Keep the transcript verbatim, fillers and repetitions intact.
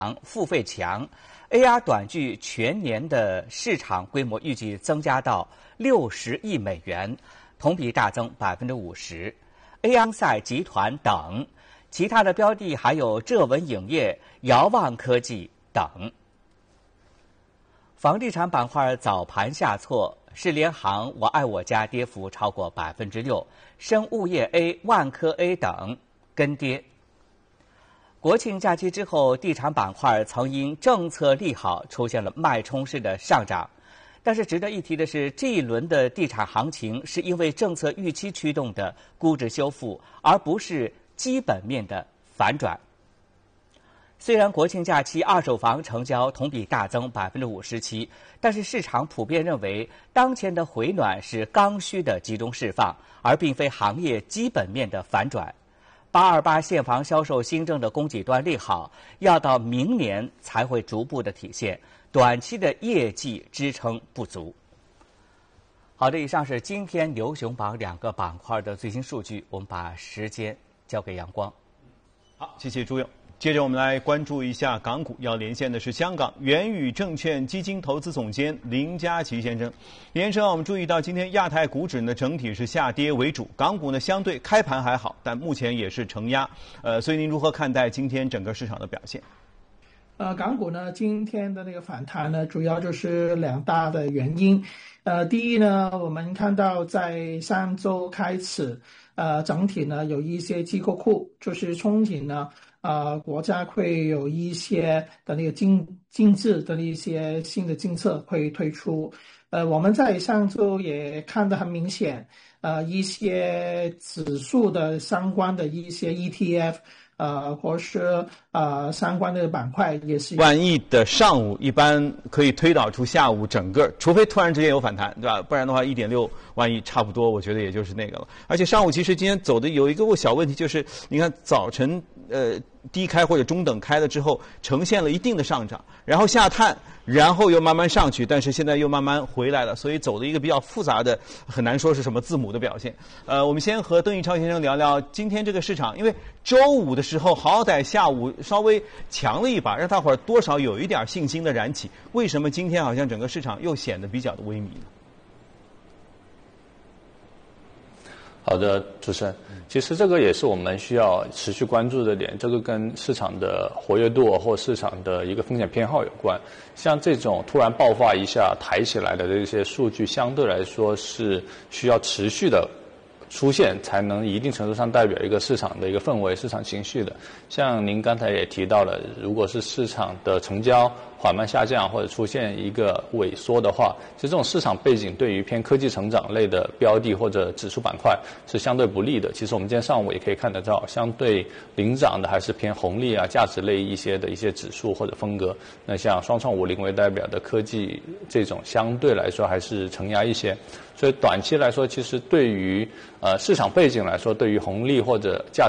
付费强 ，A R 短剧全年的市场规模预计增加到六十亿美元，同比大增百分之五十。A R 赛集团等，其他的标的还有浙文影业、遥望科技等。房地产板块早盘下挫，世联行、我爱我家跌幅超过百分之六，生物业 A、万科 A 等跟跌。国庆假期之后，地产板块曾因政策利好出现了脉冲式的上涨，但是值得一提的是，这一轮的地产行情是因为政策预期驱动的估值修复，而不是基本面的反转。虽然国庆假期二手房成交同比大增百分之五十七，但是市场普遍认为，当前的回暖是刚需的集中释放，而并非行业基本面的反转。八二八现房销售新政的供给端利好，要到明年才会逐步的体现，短期的业绩支撑不足。好的，以上是今天牛熊榜两个板块的最新数据，我们把时间交给阳光。 好，谢谢朱勇。接着我们来关注一下港股，要连线的是香港元宇证券基金投资总监林嘉琪先生。林先生，我们注意到今天亚太股指呢整体是下跌为主，港股呢相对开盘还好，但目前也是承压。呃，所以您如何看待今天整个市场的表现？ 呃，港股呢今天的那个反弹呢，主要就是两大的原因。呃，第一呢，我们看到在上周开始，呃，整体呢有一些机构库就是憧憬呢。呃，国家会有一些的那个经经济的一些新的政策会推出。呃，我们在上周也看得很明显，呃，一些指数的相关的一些 E T F， 呃，或是呃相关的板块也是。 万亿的上午一般可以推导出下午整个，除非突然之间有反弹，对吧？不然的话，一点六万亿差不多，我觉得也就是那个了。而且上午其实今天走的有一个小问题，就是你看早晨呃。低开或者中等开了之后，呈现了一定的上涨，然后下探，然后又慢慢上去，但是现在又慢慢回来了，所以走的一个比较复杂的，很难说是什么字母的表现。呃，我们先和邓玉超先生聊聊今天这个市场，因为周五的时候好歹下午稍微强了一把，让大伙儿多少有一点信心的燃起，为什么今天好像整个市场又显得比较的微迷呢？ 好的，主持人，其实这个也是我们需要持续关注的点，这个跟市场的活跃度或市场的一个风险偏好有关。像这种突然爆发一下抬起来的这些数据，相对来说是需要持续的出现，才能一定程度上代表一个市场的一个氛围、市场情绪的。像您刚才也提到了，如果是市场的成交缓慢下降或者出现一个萎缩的话，其实这种市场背景对于偏科技成长类的标的或者指数板块是相对不利的。其实我们今天上午也可以看得到，相对领涨的还是偏红利啊、价值类一些的一些指数或者风格。那像双创五零为代表的科技这种相对来说还是承压一些。所以短期来说，其实对于呃市场背景来说，对于红利或者价